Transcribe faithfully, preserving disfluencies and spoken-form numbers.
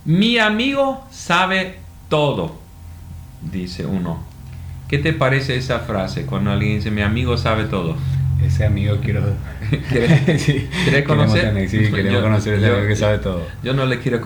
Mi amigo sabe todo, dice uno. ¿Qué te parece esa frase cuando alguien dice mi amigo sabe todo? Ese amigo quiero... ¿Quieres, sí, ¿quieres conocer? Queremos tener, sí, queremos Yo- conocer ese yo- amigo que sabe todo. Yo no le quiero